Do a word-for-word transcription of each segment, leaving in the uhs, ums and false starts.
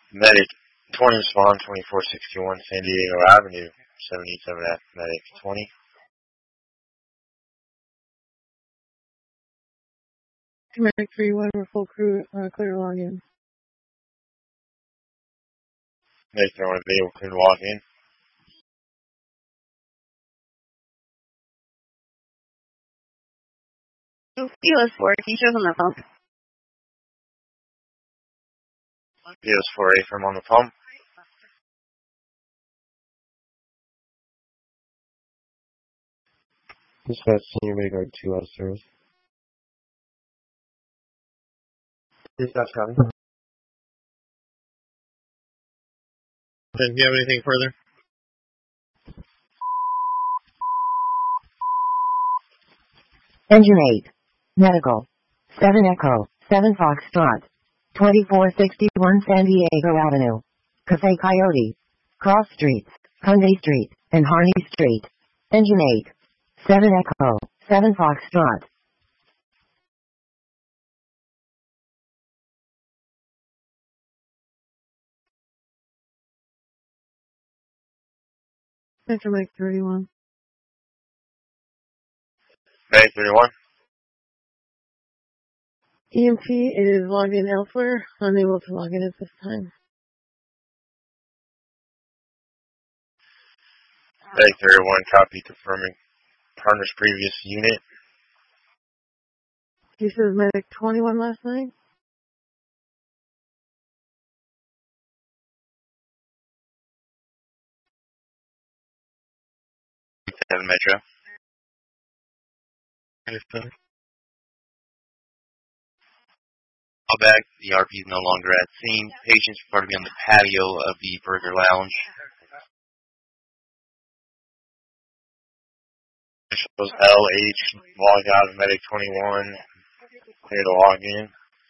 Medic twenty Spawn twenty-four sixty-one San Diego Avenue seventy-seven F Medic twenty. Medic three one, we're full crew, uh, clear to log in. Medic three one available, clear to log in. P O S four, can you show us on the phone? P O S four A from on the phone. Dispatch Senior Medic two out of service. Dispatch copy. Do you have anything further? Engine eight. Medical. seven Echo. seven Foxtrot. twenty-four sixty-one San Diego Avenue. Cafe Coyote. Cross Streets. Hyundai Street. And Harney Street. Engine eight. seven Echo. seven Foxtrot. Central Medic thirty-one. Medic thirty-one. E M T is logged in elsewhere, unable to log in at this time. Medic thirty-one, copy confirming partner's previous unit. You said Medic twenty-one last night? seven Metro. Call back. The R P is no longer at scene. Patients prefer to be on the patio of the Burger Lounge. Shows L H logged out of Medic twenty-one. Clear to log in.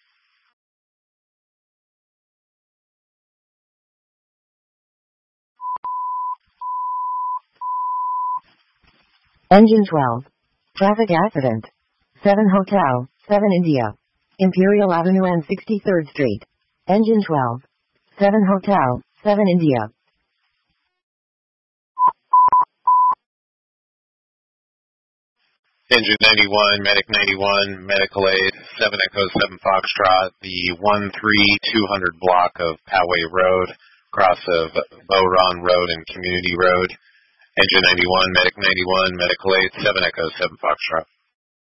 Engine twelve. Traffic accident. seven Hotel, seven India. Imperial Avenue and sixty-third Street. Engine twelve. seven Hotel, seven India. Engine ninety-one, Medic ninety-one, Medical Aid, seven Echo seven Foxtrot, the one three two hundred block of Poway Road, cross of Bowron Road and Community Road. Engine ninety-one, Medic ninety-one, Medical Aid, seven Echo seven Foxtrot.